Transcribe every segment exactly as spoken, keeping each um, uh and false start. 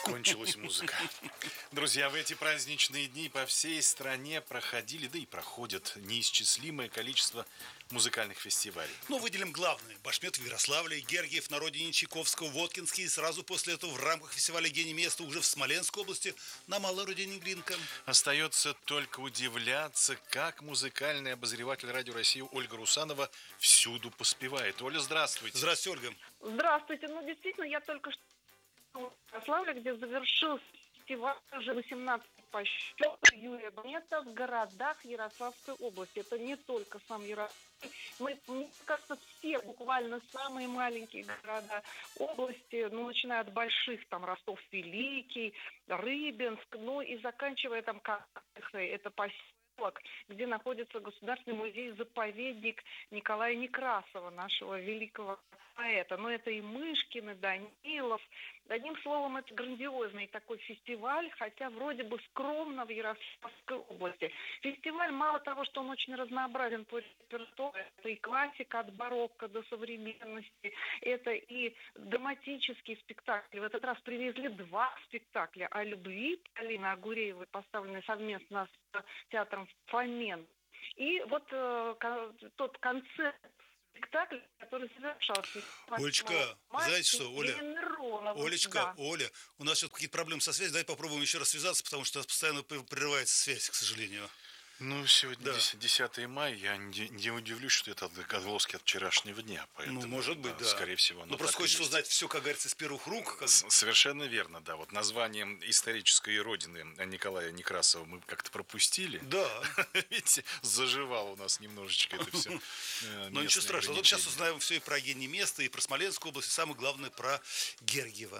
Кончилась музыка. Друзья, в эти праздничные дни по всей стране проходили, да и проходят неисчислимое количество музыкальных фестивалей. Ну, выделим главные. Башмет в Ярославле, Гергиев на родине Чайковского, Воткинский. И сразу после этого в рамках фестиваля «Гений места» уже в Смоленской области на малой родине Глинка. Остается только удивляться, как музыкальный обозреватель Радио России Ольга Русанова всюду поспевает. Оля, здравствуйте. Здравствуйте, Ольга. Здравствуйте. Ну, действительно, я только что в Ярославле, где завершился фестиваль уже восемнадцатый по счету Юрия Быкова в городах Ярославской области. Это не только сам Ярославль. Мы, мне кажется, все буквально самые маленькие города области, ну, начиная от больших, там, Ростов-Великий, Рыбинск, ну, и заканчивая там, как это поселок, где находится Государственный музей-заповедник Николая Некрасова, нашего великого поэта. Но это и Мышкин, и Данилов. Одним словом, это грандиозный такой фестиваль, хотя вроде бы скромно в Ярославской области. Фестиваль, мало того, что он очень разнообразен по репертуару, это и классика от барокко до современности, это и драматические спектакли. В этот раз привезли два спектакля о любви Полины Агуреевой, поставленные совместно с театром «Фомен». И вот э, тот концерт, спектакль, который завершался. Олечка, знаете что, Оля, Олечка, да. Оля, у нас сейчас какие-то проблемы со связью, давай попробуем еще раз связаться, потому что у нас постоянно прерывается связь, к сожалению. Ну, сегодня Да. десятое мая, я не, не удивлюсь, что это отголоски от вчерашнего дня. Поэтому, Ну, может быть, да. Скорее всего. Ну, просто хочется узнать все, как говорится, с первых рук. Как... Совершенно верно, да. Вот названием исторической родины Николая Некрасова мы как-то пропустили. Да. Видите, заживало у нас немножечко это все. Но ничего страшного. Вот сейчас узнаем все и про «Гений места», и про Смоленскую область, и самое главное, про Гергиева.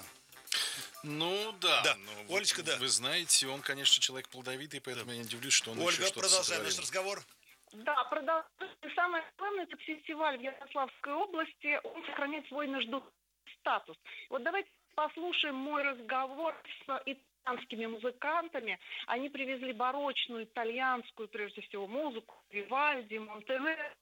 Ну да, да. Ну, Олечка, вы, да. Вы знаете, он, конечно, человек плодовитый, поэтому да. Я не удивлюсь, что он Ольга, еще что-то продолжаем сотворил. наш разговор. Да, продолжаем. Самое главное, это фестиваль в Ярославской области, он сохраняет свой международный статус. Вот давайте послушаем мой разговор с итальянскими музыкантами. Они привезли барочную, итальянскую, прежде всего, музыку, Вивальди, Монтеверди,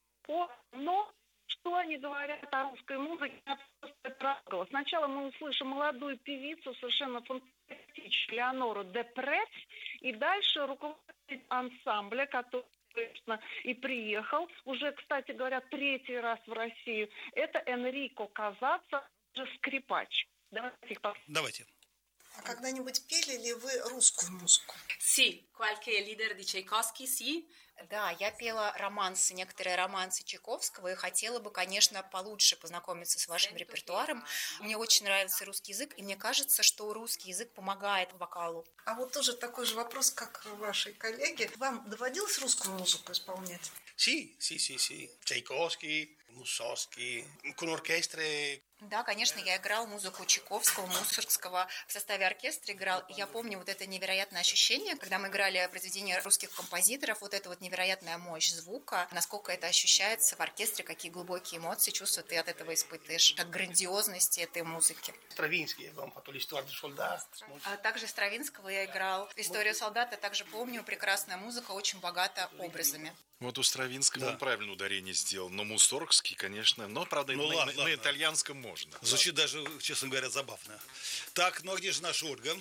но что они говорят о русской музыке, я просто трогала. Сначала мы услышим молодую певицу, совершенно фантастическую, Леонору де Прец, и дальше руководитель ансамбля, который, конечно, и приехал, уже, кстати говоря, третий раз в Россию, это Энрико Казаццо, скрипач. Давайте их послушаем. Давайте. А когда-нибудь пели ли вы русскую музыку? Sì, qualche leader di Tchaikovsky, sì. Да, я пела романсы, некоторые романсы Чайковского, и хотела бы, конечно, получше познакомиться с вашим репертуаром. Мне очень нравится русский язык, и мне кажется, что русский язык помогает вокалу. А вот тоже такой же вопрос, как вашей коллеге. Вам доводилось русскую музыку исполнять? Sì, sì, sì, sì. Tchaikovsky, Mussorgsky, con orchestre. Да, конечно, я играл музыку Чайковского, Мусоргского, в составе оркестра играл. И я помню вот это невероятное ощущение, когда мы играли произведения русских композиторов, вот эта вот невероятная мощь звука, насколько это ощущается в оркестре, какие глубокие эмоции, чувства ты от этого испытываешь, от грандиозности этой музыки. Stravinsky, abbiamo fatto l'Histoire du soldat. А также Стравинского я играл. Историю солдата также помню, прекрасная музыка, очень богата образами. Вот у Стравинского Да. он правильное ударение сделал, но Мусоргский, конечно, но, правда, Ну, на, ладно, на- ладно. на итальянском можно. Звучит даже, честно говоря, забавно. Так, ну а где же наша Ольга?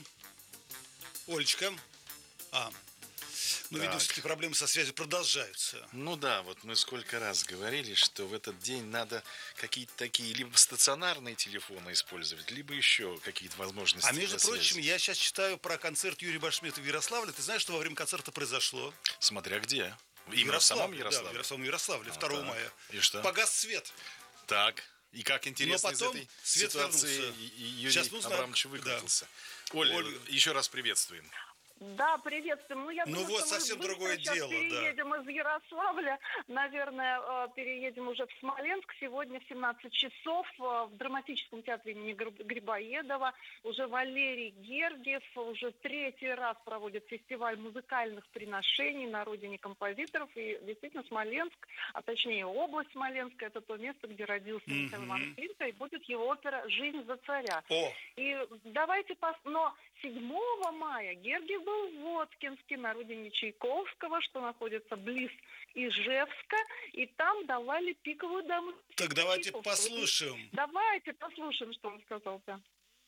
Олечка? А, ну, видимо, Так. все-таки проблемы со связью продолжаются. Ну да, вот мы сколько раз говорили, что в этот день надо какие-то такие либо стационарные телефоны использовать, либо еще какие-то возможности. А между для прочим, связи. я сейчас читаю про концерт Юрия Башметова в Ярославле. Ты знаешь, что во время концерта произошло? Смотря где. Именно в самом Ярославле. Да, в самом Ярославле, А, второго так. мая. И что? Погас свет. Так. И как интересно Но потом из этой свет ситуации вернулся. и- и Юрий Сейчас мы узнаем. Абрамович выкрутился. Оля, Ольга. еще раз приветствуем. Да, приветствуем. Ну, я Ну думаю, вот, что мы совсем быстро другое сейчас дело, да. переедем из Ярославля. Наверное, э, переедем уже в Смоленск. Сегодня в семнадцать часов э, в драматическом театре имени Гриб- Грибоедова уже Валерий Гергиев уже третий раз проводит фестиваль музыкальных приношений на родине композиторов. И действительно Смоленск, а точнее область Смоленская, это то место, где родился Мгм. Михаил Иванович Глинка, и будет его опера «Жизнь за царя». О, И давайте пос... Но седьмого мая Гергиев был в Воткинске на родине Чайковского, что находится близ Ижевска, и там давали пиковую даму. так давайте Чайковского. послушаем. Давайте послушаем, что он сказал там.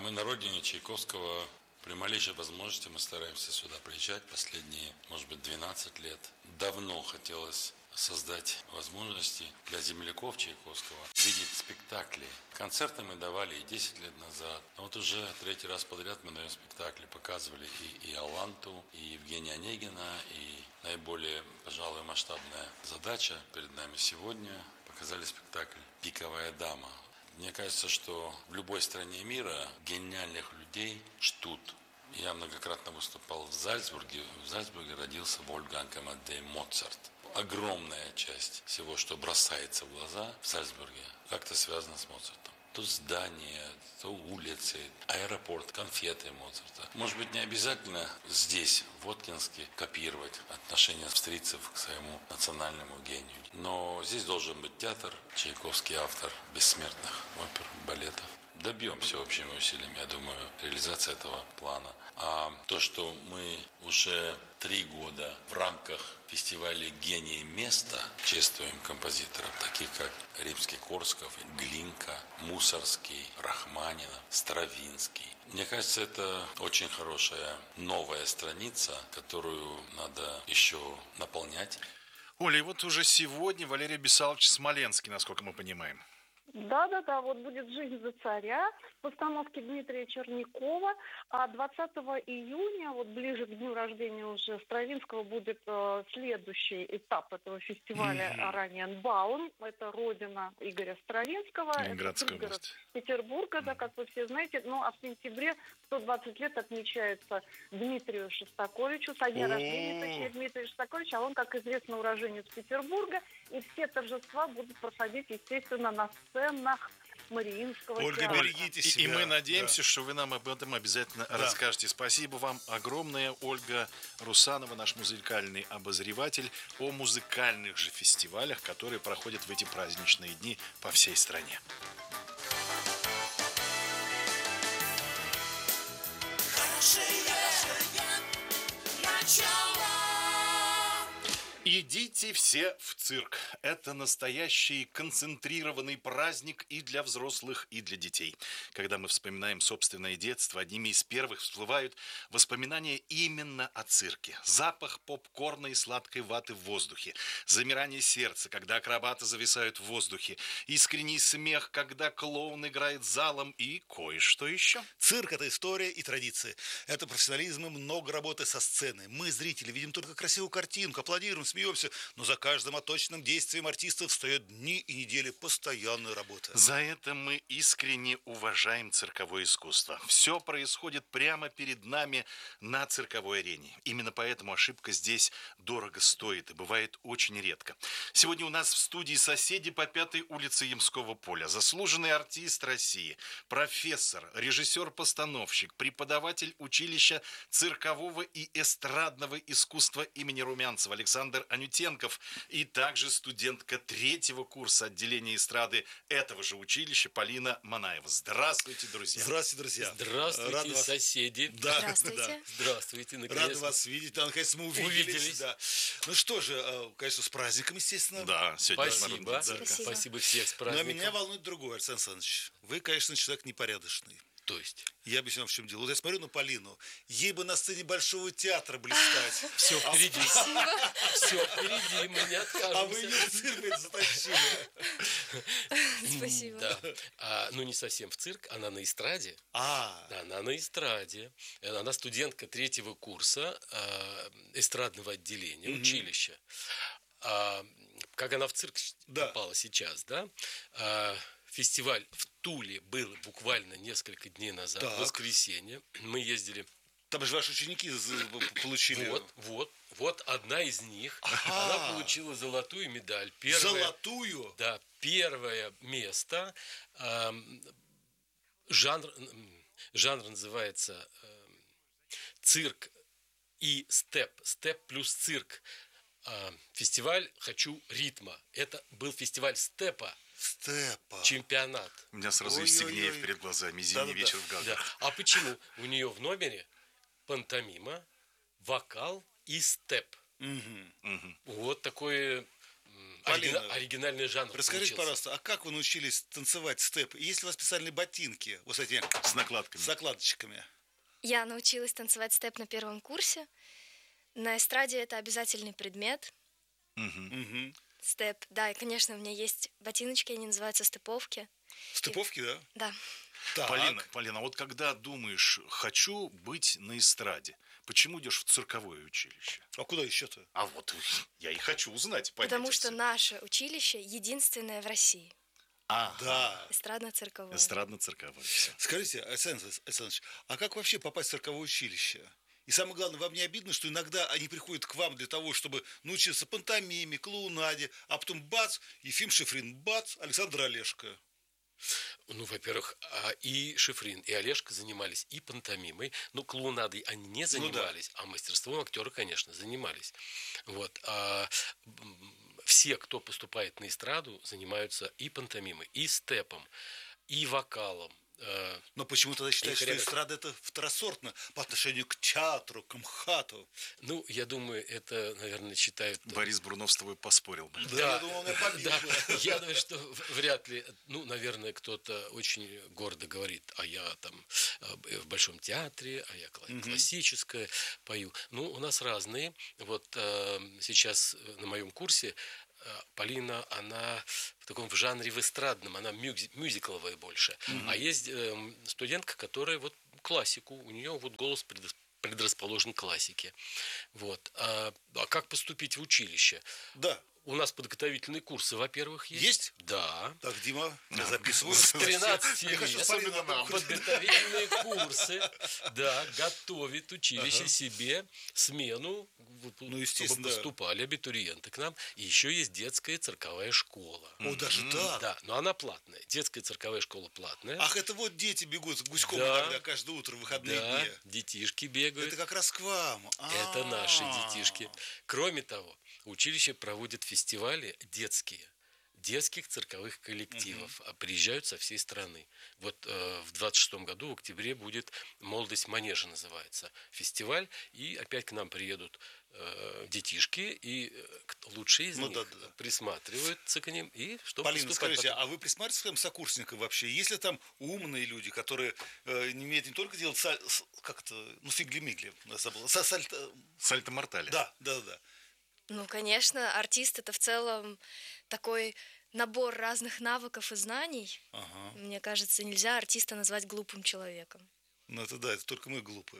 Мы на родине Чайковского. При малейшей возможности мы стараемся сюда приезжать последние, может быть, двенадцать лет. Давно хотелось создать возможности для земляков Чайковского видеть спектакли. Концерты мы давали и десять лет назад. А вот уже третий раз подряд мы даем спектакли. Показывали и, и Аланту, и Евгения Онегина, и наиболее, пожалуй, масштабная задача перед нами сегодня. Показали спектакль «Пиковая дама». Мне кажется, что в любой стране мира гениальных людей ждут. Я многократно выступал в Зальцбурге. В Зальцбурге родился Вольфганг Амадей Моцарт. Огромная часть всего, что бросается в глаза в Зальцбурге, как-то связано с Моцартом. То здания, то улицы, аэропорт, конфеты Моцарта. Может быть, не обязательно здесь, в Воткинске, копировать отношение австрийцев к своему национальному гению. Но здесь должен быть театр, Чайковский автор бессмертных опер, балетов. Добьемся общими усилиями, я думаю, реализации этого плана. А то, что мы уже три года в рамках фестиваля «Гений места» чествуем композиторов, таких как Римский-Корсков, Глинка, Мусорский, Рахманинов, Стравинский. Мне кажется, это очень хорошая новая страница, которую надо еще наполнять. Оля, и вот уже сегодня Валерий Бесалович Смоленский, насколько мы понимаем. Да-да-да, вот будет «Жизнь за царя» в постановке Дмитрия Чернякова. А двадцатого июня, вот ближе к дню рождения уже Стравинского, будет э, следующий этап этого фестиваля mm-hmm. «Ораниенбаум». Это родина Игоря Стравинского. Ленинградская это пригород область. Петербурга, mm-hmm. да, как вы все знаете. Ну, а в сентябре сто двадцать лет отмечается Дмитрию Шостаковичу, со дня рождения, точнее, Дмитрия Шостаковича. А он, как известно, уроженец Петербурга. И все торжества будут проходить, естественно, на сценах Мариинского Ольга, театра. берегите себя. И, и мы надеемся, да. что вы нам об этом обязательно да. расскажете. Спасибо вам огромное, Ольга Русанова, наш музыкальный обозреватель, о музыкальных же фестивалях, которые проходят в эти праздничные дни по всей стране. Идите все в цирк. Это настоящий концентрированный праздник и для взрослых, и для детей. Когда мы вспоминаем собственное детство, одними из первых всплывают воспоминания именно о цирке. Запах попкорна и сладкой ваты в воздухе. Замирание сердца, когда акробаты зависают в воздухе. Искренний смех, когда клоун играет залом, и кое-что еще. Цирк – это история и традиции. Это профессионализм и много работы со сценой. Мы, зрители, видим только красивую картинку, аплодируем, смеемся, но за каждым отточенным действием артистов стоят дни и недели постоянной работы. За это мы искренне уважаем цирковое искусство. Все происходит прямо перед нами на цирковой арене. Именно поэтому ошибка здесь дорого стоит и бывает очень редко. Сегодня у нас в студии соседи по пятой улице Ямского поля. Заслуженный артист России, профессор, режиссер-постановщик, преподаватель училища циркового и эстрадного искусства имени Румянцева Александр Анютенков и также студентка третьего курса отделения эстрады этого же училища Полина Манаева. Здравствуйте, друзья. Здравствуйте, друзья. Здравствуйте, Рад вас... соседи. Да, Здравствуйте. Да. Здравствуйте, наконец. Рад вас видеть. Да, наконец мы увиделись. Увиделись. Да. Ну что же, конечно, с праздником, естественно. Да, сегодня Спасибо. да. Спасибо. Спасибо всех с Но праздником. меня волнует другое, Александр Александрович. Вы, конечно, человек непорядочный. То есть? Я объясню вам, в чем дело. Вот я смотрю на Полину. Ей бы на сцене Большого театра блистать. Все впереди. Все впереди, мы не откажемся. А вы ее в цирк затащили. Спасибо. Да. А, ну, не совсем в цирк, она на эстраде. А, Да, она на эстраде. Она студентка третьего курса э, эстрадного отделения Мгм. училища. А, как она в цирк Да. попала сейчас, да? А, фестиваль в Туле был буквально несколько дней назад, Так. в воскресенье. Мы ездили. там же ваши ученики з- получили. Вот, вот, вот одна из них. Ага. Она получила золотую медаль. Первое, Золотую? Да, первое место. Эм, жанр, м, жанр называется эм, цирк и степ. Степ плюс цирк. Э, фестиваль «Хочу ритма». Это был фестиваль степа, Степа. чемпионат. У меня сразу Ой-ой-ой. Истигнеев перед глазами. Зимний Да-да-да. вечер в Да. Гагарах. А почему? У нее в номере пантомима, вокал и степ. Мгм. Мгм. Вот такое м, Полина, Оригина- оригинальный жанр расскажите, получился. пожалуйста, а как вы научились танцевать степ? Есть ли у вас специальные ботинки вот с этими С накладками. с накладочками? Я научилась танцевать степ на первом курсе. На эстраде это обязательный предмет. Мгм. Угу. Степ, да, и, конечно, у меня есть ботиночки, они называются степовки. Степовки, да? Да. Так. Полина, Полина, вот когда думаешь, хочу быть на эстраде, почему идешь в цирковое училище? А куда еще-то? А вот я и хочу узнать. понять Потому это что всё. наше училище единственное в России. Ага. Да. Эстрадно-цирковое. Эстрадно-цирковое. Всё. Скажите, Александр Александрович, а как вообще попасть в цирковое училище? И самое главное, вам не обидно, что иногда они приходят к вам для того, чтобы научиться пантомиме, клоунаде, а потом бац, Ефим Шифрин, бац, Александр Олешко. Ну, во-первых, а, и Шифрин, и Олежка занимались и пантомимой. Ну, клоунадой они не занимались, а мастерством актера, конечно, занимались. Вот. А м, все, кто поступает на эстраду, занимаются и пантомимой, и степом, и вокалом. э, Но почему тогда считают, что хореография. эстрада это второсортно по отношению к театру, к МХАТу? Ну, я думаю, это, наверное, считают... Борис Брунов с тобой поспорил бы. Да, я думал, он меня побил да, бы. я думаю, что в- вряд ли, ну, наверное, кто-то очень гордо говорит, а я там э, в Большом театре, а я кла- классическое пою. Ну, у нас разные. Вот э, сейчас э, на моем курсе э, Полина, она в таком в жанре в эстрадном, она мюзи- мюзикловая больше. А есть э, студентка, которая вот классику, у нее вот голос предос- предрасположен к классике. Вот. А, а как поступить в училище? Да. У нас подготовительные курсы, во-первых, есть. Есть? Да. Так, Дима, я записываю. С тринадцати Я хочу лет с Полиной на курсе. подготовительные курсы, да, готовит училище себе смену, вот, Ну, чтобы естественно, да. поступали абитуриенты к нам. И еще есть детская цирковая школа. О, даже так? Да, но она платная. Детская цирковая школа платная. Ах, это вот дети бегут с гуськом Да. иногда каждое утро в выходные Да, дни. детишки бегают. Это как раз к вам. Это наши А. детишки. Кроме того, училище проводит фестивали детские, детских цирковых коллективов. А приезжают со всей страны. Вот э, в двадцать шестом году, в октябре, будет «Молодость манежа» называется фестиваль. И опять к нам приедут э, детишки, и э, кто- лучшие из Ну них да, да, да. присматриваются к ним. И что Полина, поступать скажите, потом. а вы присматриваетесь к своим сокурсникам вообще? Есть ли там умные люди, которые э, не умеют не только делать саль- с- как это, ну, фигли-мигли, я забыл, Са- сальто- Сальто-мортале. да, да, да. Ну, конечно, артист это в целом такой набор разных навыков и знаний. Ага. Мне кажется, нельзя артиста назвать глупым человеком. Ну это да, это только мы глупые.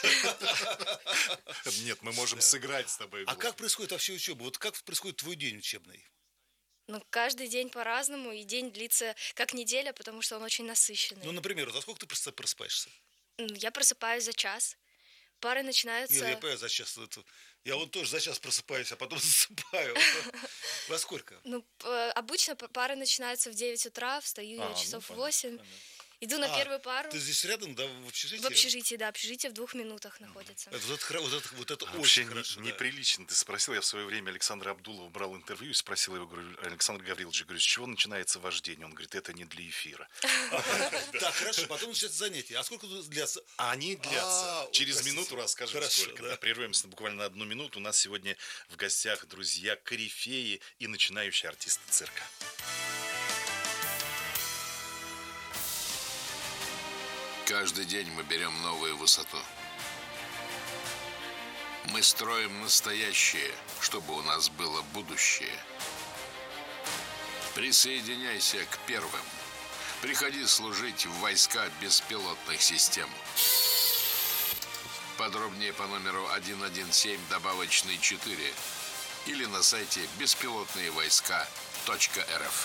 Нет, мы можем сыграть с тобой. А глупо. как происходит вообще учеба? Вот как происходит твой день учебный? Ну, каждый день по-разному, и день длится как неделя, потому что он очень насыщенный. Ну, например, вот, а сколько ты прос- просыпаешься? М, Я просыпаюсь за час. Пары начинаются... Нет, я понимаю, за час. это- Я вот тоже за час просыпаюсь, а потом засыпаю. Во сколько? Ну, п- обычно п- пары начинаются в девять утра, встаю А, я ну, часов в понятно, восемь. Иду на А, первую пару. Ты здесь рядом, да, в общежитии? В общежитии, да, общежитие в двух минутах находится. Это, вот, это, хра- вот это, вот это Вообще очень не- хорошо. да. неприлично. Ты спросил, я в свое время Александра Абдулова брал интервью и спросил его, говорю, Александр Гаврилович, говорю, с чего начинается ваш день? Он говорит, это не для эфира. Так, хорошо, потом начинается занятие. А сколько тут длятся? А они длятся. А, Через простите. минуту расскажем, Хорошо, сколько. да. Да, прервемся буквально на одну минуту. У нас сегодня в гостях, друзья, корифеи и начинающие артисты цирка. Каждый день мы берем новую высоту. Мы строим настоящее, чтобы у нас было будущее. Присоединяйся к первым. Приходи служить в войска беспилотных систем. Подробнее по номеру один один семь добавочный четыре или на сайте беспилотные войска точка эр эф.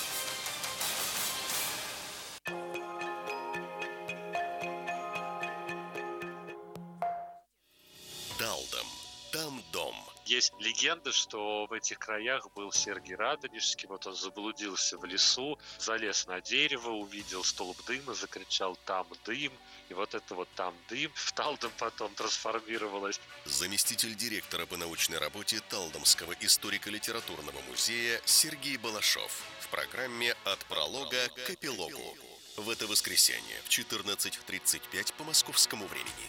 Талдом. Там дом. Есть легенда, что в этих краях был Сергий Радонежский. Вот он заблудился в лесу, залез на дерево, увидел столб дыма, закричал «там дым». И вот это вот «там дым» в Талдом потом трансформировалось. Заместитель директора по научной работе Талдомского историко-литературного музея Сергей Балашов в программе «От пролога к эпилогу». В это воскресенье в четырнадцать тридцать пять по московскому времени.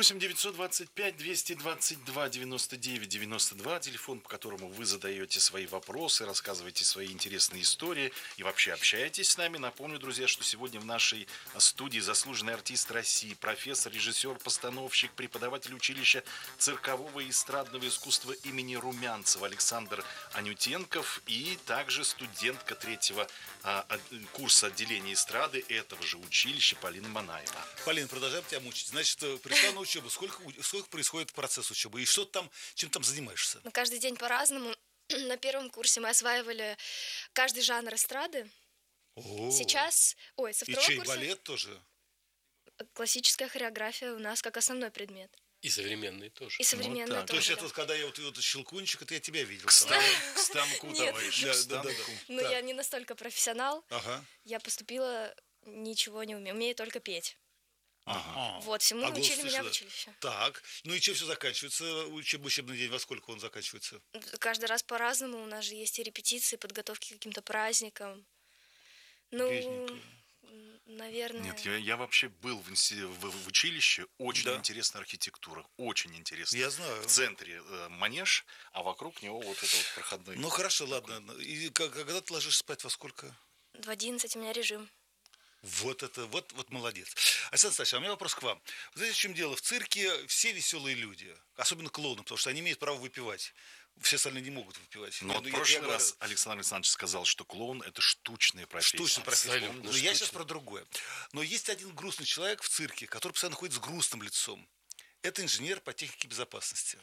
восемь девятьсот двадцать пять двести двадцать два девяносто девять девяносто два, телефон, по которому вы задаете свои вопросы, рассказываете свои интересные истории и вообще общаетесь с нами. Напомню, друзья, что сегодня в нашей студии заслуженный артист России, профессор, режиссер, постановщик, преподаватель училища циркового и эстрадного искусства имени Румянцева Александр Анютенков и также студентка третьего а, курса отделения эстрады этого же училища Полина Манаева. Полина, продолжаем тебя мучить. Значит, пришла на учебу. Сколько, сколько происходит процесс учебы? И что ты там, чем там занимаешься? Ну, каждый день по-разному. На первом курсе мы осваивали каждый жанр эстрады. О, Сейчас, ой, со и второго чей, курса балет тоже? классическая хореография у нас как основной предмет. И современные тоже. И современные Ну, тоже. То есть да. это вот, когда я вот этот щелкунчик, это я тебя видел. К станку, к Нет. станку товарищ, к Да, да, станку. да, да. Но Так. я не настолько профессионал. Ага. Я поступила, ничего не умею. Умею только петь. Ага. Вот, всему А голос учили меня в слышала? училище. Так, ну и чем все заканчивается, учеб- учебный день, во сколько он заканчивается? Каждый раз по-разному. У нас же есть и репетиции, подготовки к каким-то праздникам. Ну, Бедненькая. м, наверное... Нет, я, я вообще был в, инси- в- в училище. Очень Да. интересная архитектура. Очень интересная. Я знаю. В центре э, манеж, а вокруг него вот это вот проходной. Ну хорошо, ладно. И как- когда ты ложишься спать, во сколько? В одиннадцать у меня режим. Вот это, вот, вот молодец. Александр Стасович, а у меня вопрос к вам. Вы знаете, в чем дело? В цирке все веселые люди, особенно клоуны, потому что они имеют право выпивать. Все остальные не могут выпивать. Но Я- вот ну, в я- прошлый я говорю, раз Александр Александрович сказал, что клоун – это штучная профессия. Штучная профессия. Абсолютно Но я сейчас штучная. про другое. Но есть один грустный человек в цирке, который постоянно ходит с грустным лицом. Это инженер по технике безопасности.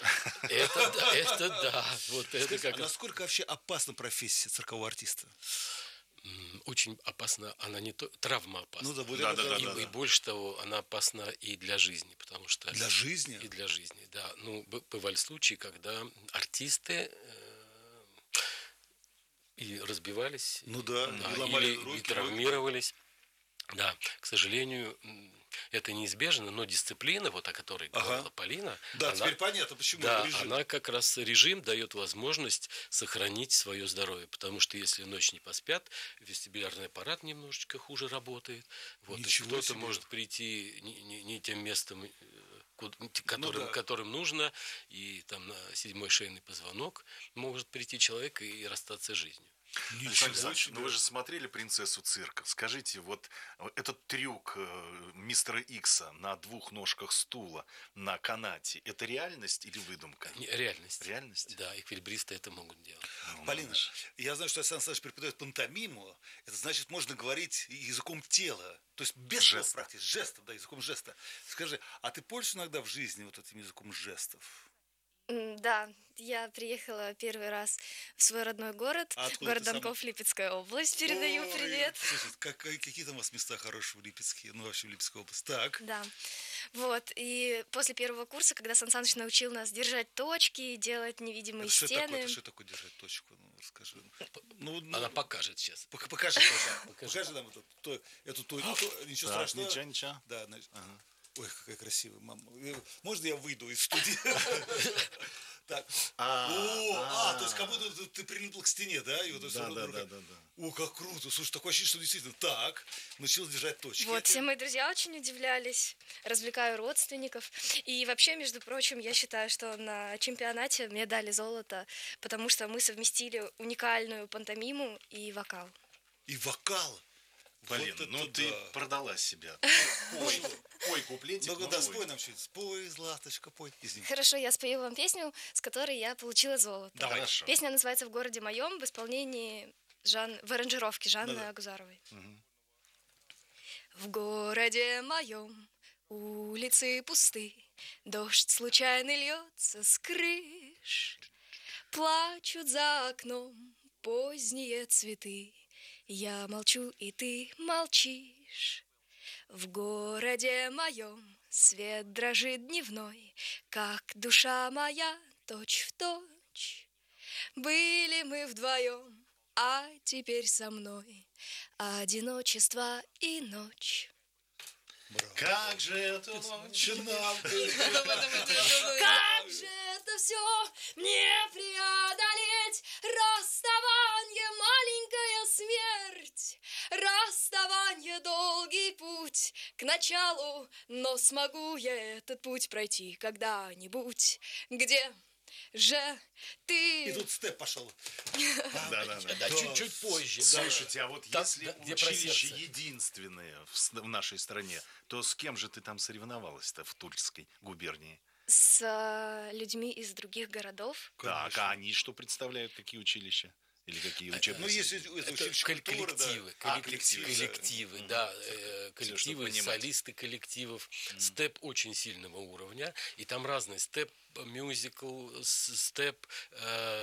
Это да, это да. Вот это Скажите, как а насколько вообще опасна профессия циркового артиста? М, очень опасна, она не то, травма опасна. Ну да, вот Да, это да, да, и, да, и больше того, она опасна и для жизни, потому что... Для жизни? И для жизни, да. Ну, б- бывали случаи, когда артисты э, и разбивались, Ну да, да, и ломали или руки, и травмировались. Да, к сожалению, м, это неизбежно, но дисциплина, вот о которой Ага. говорила Полина, Да, она, теперь понятно, почему да, режим. она как раз режим дает возможность сохранить свое здоровье, потому что если ночь не поспят, вестибулярный аппарат немножечко хуже работает, вот, и Ничего кто-то себе. может прийти не, не- не тем местом, э, куд- которым, Ну да. которым нужно, и там на седьмой шейный позвонок может прийти человек и расстаться с жизнью. Александр Александрович, ну вы же смотрели «Принцессу цирка». Скажите, вот этот трюк э, мистера Икса на двух ножках стула на канате – это реальность или выдумка? Не- Реальность. Реальность? Да, эквилибристы это могут делать. Ну, Полина, надо же. я знаю, что Александр Александрович преподает пантомиму. Это значит, можно говорить языком тела. То есть без слов Жеста. практически. Жестом, да, языком жеста. Скажи, а ты пользуешься иногда в жизни вот этим языком жестов? М, Да, я приехала первый раз в свой родной город, А откуда город ты сама? Донков, Липецкая область. Передаю Ой, привет. Слушай, как- какие там у вас места хорошие в Липецке? Ну, вообще в Липецкой области. Так. Да. Вот. И после первого курса, когда Сан Саныч научил нас держать точки, делать невидимые Это что такое? стены. Это что такое держать точку? Ну, расскажи. Ну, ну, Она покажет сейчас. пока- покажи, пожалуйста. Покажи нам эту, то- эту точку. Ничего Так, страшного. ничего, ничего. Да, значит. Ой, какая красивая мама. Э, Можно я выйду из студии? Так. О, а, то есть как будто ты- ты прилипла к стене, да? И вот это Да, всё да, рука- да, да, да. О, как круто. Слушай, такое ощущение, что действительно так. Научилась держать точки. Вот, Это- все мои друзья очень удивлялись, развлекаю родственников. И вообще, между прочим, я считаю, что на чемпионате мне дали золото, потому что мы совместили уникальную пантомиму и вокал. И вокал. Блин, Вот ну это ты да. продала себя. Пой, пой куплетик. Ну, ну, да, пой. спой нам что-нибудь. Спой, Златочка, пой. Извини. Хорошо, я спою вам песню, с которой я получила золото. Давай. Хорошо. Песня называется «В городе моем» в исполнении Жан... в аранжировке Жанны Да-да. Агузаровой. Мгм. В городе моем улицы пусты, дождь случайно льется с крыш, плачут за окном поздние цветы. Я молчу, и ты молчишь. В городе моем свет дрожит дневной, как душа моя точь в точь. Были мы вдвоем, а теперь со мной одиночество и ночь. Как же эту ночь нам Как же это все мне преодолеть? Расставание, маленькая смерть, расставание. расставания долгий путь к началу, но смогу я этот путь пройти когда-нибудь, где же ты... И тут степ пошел. Да, да, да. Да, чуть-чуть позже. Слушайте, а вот Там, если да, где про училище сердце. единственное в, с- в нашей стране, то с кем же ты там соревновалась-то в Тульской губернии? С а, людьми из других городов. Так, а они что представляют, какие училища? Или какие учебные Ну, если заведения? это Это училище коль- культуры, да. коллективы, А, коллективы, коллективы, коллективы, да. да, Мгм. э, Всё, коллективы, чтобы понимать. солисты коллективов. Степ очень сильного уровня, и там разные степ, мюзикл, с- степ, э,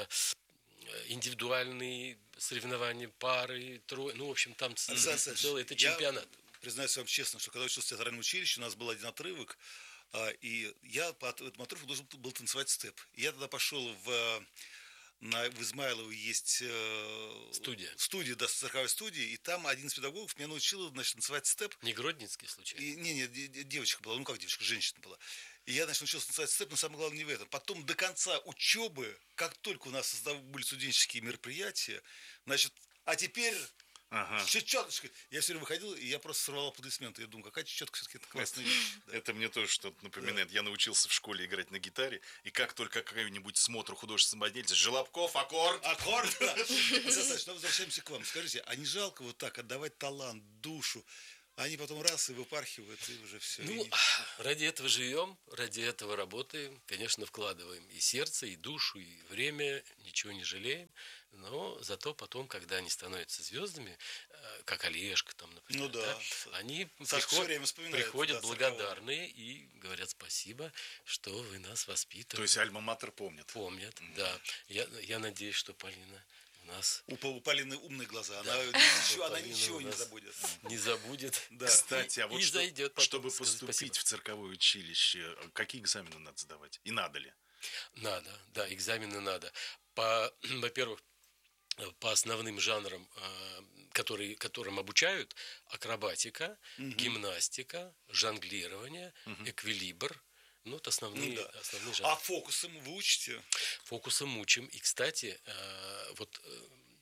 индивидуальные соревнования, пары, трое, ну, в общем, там ц- Александр Александрович, целый, это я чемпионат. признаюсь вам честно, что когда учился в театральном училище, у нас был один отрывок, а, и я по от- этому отрывку должен был танцевать степ. И я тогда пошел в, на, в Измайлово есть э, Студия. студия, да, цирковая студия, и там один из педагогов меня научил, значит, танцевать степ. Не Гродненский случай? И, не, не, де- де- девочка была, ну как девочка, женщина была. И я, значит, научился танцевать степ, но самое главное не в этом. Потом до конца учебы, как только у нас создав- были студенческие мероприятия, значит, а теперь... Ага. Чечеточка. Я все время выходил, и я просто сорвал аплодисменты. Я думаю, какая чечетка все-таки это классная вещь. Да. Это мне тоже что-то напоминает. Я научился в школе играть на гитаре, и как только какой-нибудь смотр художественной самодеятельности, Желобков, аккорд. Аккорд, да. Александр Александрович, ну возвращаемся к вам. Скажите, а не жалко вот так отдавать талант, душу, а они потом раз и выпархивают, и уже все. Ну, ради этого живем, ради этого работаем, конечно, вкладываем и сердце, и душу, и время, ничего не жалеем, но зато потом, когда они становятся звездами, э, как Олежка там, например, Ну да. они Саша приход- всё время вспоминает, приходят да, благодарные и говорят спасибо, что вы нас воспитывали. То есть Альма-Матер помнит. Помнят, да. Я, я надеюсь, что Полина у нас... У, Па- у Полины умные глаза. Да. Она, ничего, У она Полины ничего у не нас забудет. Не забудет. Да. Кстати, а И- вот и что- зайдет потом, чтобы скажет поступить спасибо. в цирковое училище, какие экзамены надо сдавать? И надо ли? Надо, да, экзамены надо. По, во-первых, по основным жанрам, э, которые, которым обучают, акробатика, гимнастика, жонглирование, эквилибр. Ну, вот основные, Ну да. основные А жанры. фокусом вы учите? Фокусом учим. И, кстати, э, вот э,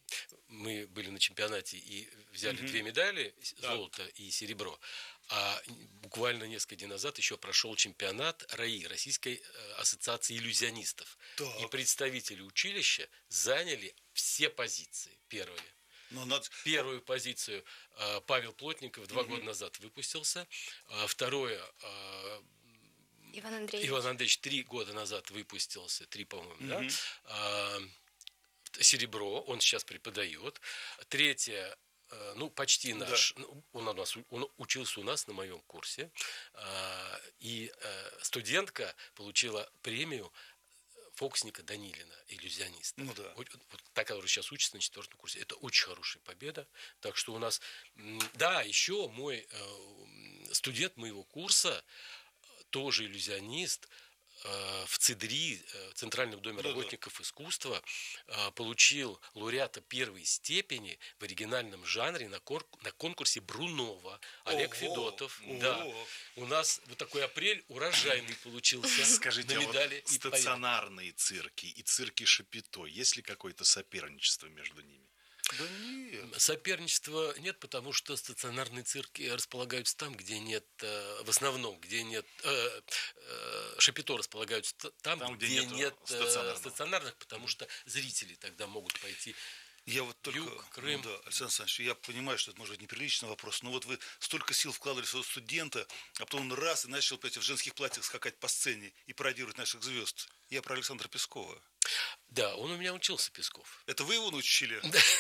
мы были на чемпионате и взяли Мгм. две медали, с- Так. золото и серебро. А буквально несколько дней назад еще прошел чемпионат РАИ, Российской э, ассоциации иллюзионистов. Так. И представители училища заняли все позиции первые. Ну, надо... Первую позицию э, Павел Плотников два Мгм. года назад выпустился. А второе э, Иван Андреевич. Иван Андреевич три года назад выпустился, три, по-моему, да? Мгм. А, серебро, он сейчас преподает. Третье, э, ну, почти наш, ну, он, у нас, он учился у нас на моем курсе. А, и э, студентка получила премию фокусника Данилина, иллюзиониста. Ну да. Вот, вот та, которая сейчас учится на четвертом курсе. Это очень хорошая победа. Так что у нас... м, Да, еще мой э, студент моего курса, тоже иллюзионист, э, в ЦИДРИ, э, Центральном доме Да-да. работников искусства, э, получил лауреата первой степени в оригинальном жанре на, кор- на конкурсе Брунова. Олег Ого! Федотов. Ого! Да. У нас вот такой апрель урожайный получился. Скажите, на а вот медали и победы. стационарные цирки и цирки Шапито, есть ли какое-то соперничество между ними? Да нет. Соперничества нет, потому что стационарные цирки располагаются там, где нет, э, в основном, где нет, э, э, Шапито располагаются т- там, Там, где где, нету нет э, стационарного. стационарных, потому что зрители тогда могут пойти. Я вот только, Юг, Крым. ну да, Александр Александрович, я понимаю, что это может быть неприличный вопрос, но вот вы столько сил вкладывали в своего студента, а потом он раз и начал опять в женских платьях скакать по сцене и пародировать наших звезд. Я про Александра Пескова. Да, он у меня учился, Песков. Это вы его научили?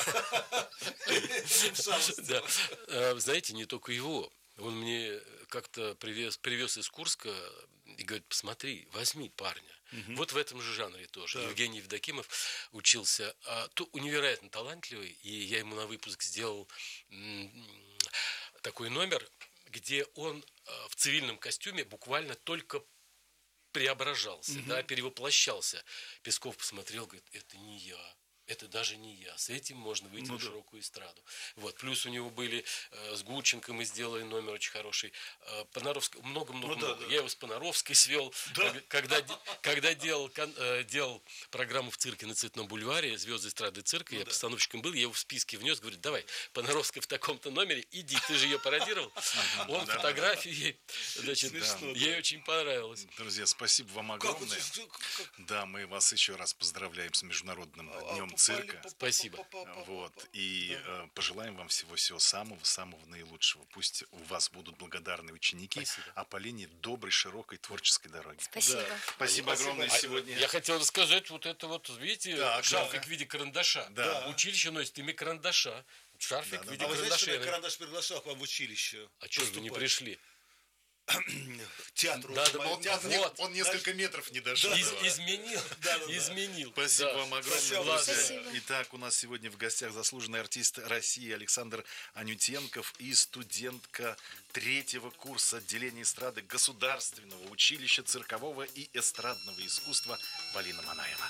Да. А, знаете, не только его. Он мне как-то привез, привез из Курска и говорит, посмотри, возьми парня. Мгм. Вот в этом же жанре тоже. Так. Евгений Евдокимов учился. А, то, невероятно талантливый. И я ему на выпуск сделал м, такой номер, где он а, в цивильном костюме буквально только преображался, Мгм. да, перевоплощался. Песков посмотрел, говорит, это не я. это даже не я. С этим можно выйти Ну на да. широкую эстраду. Вот. Плюс у него были э, с Гурченко мы сделали номер очень хороший. Э, Понаровской, много-много-много. Ну да, да. Я его с Понаровской свел. Да. Как- Когда, де- когда делал, кон- э, делал программу в цирке на Цветном бульваре, «Звезды эстрады цирка», Ну я да. постановщиком был, я его в списке внес, говорю, давай, Понаровская в таком-то номере, иди, ты же ее пародировал. Он фотографию ей, значит, Смешно, да. ей очень понравилось. Друзья, спасибо вам Как вот огромное. здесь, как- как- Да, мы вас еще раз поздравляем с Международным А, днем попали, цирка. по- Спасибо. по- по- по- Вот. по- И э, пожелаем вам всего-всего самого-самого наилучшего. Пусть у вас будут благодарные ученики, Спасибо. а Полине доброй, широкой творческой дороги. Спасибо. Да. Спасибо огромное А сегодня. Я хотел рассказать вот это вот, видите, Так, шарфик да. в виде карандаша. Да. Училище носит имя карандаша. Шарфик Да, в да, виде А вы знаете, что карандаша. меня карандаш приглашал к вам в училище? А что же вы не поступать? пришли? Театру. Да, да, Моему он- театру. вот. Он несколько метров не дошел. Из- изменил. Изменил. Спасибо Да. вам огромное, Спасибо. друзья. Спасибо. Итак, у нас сегодня в гостях заслуженный артист России Александр Анютенков и студентка третьего курса отделения эстрады Государственного училища циркового и эстрадного искусства Полина Манаева.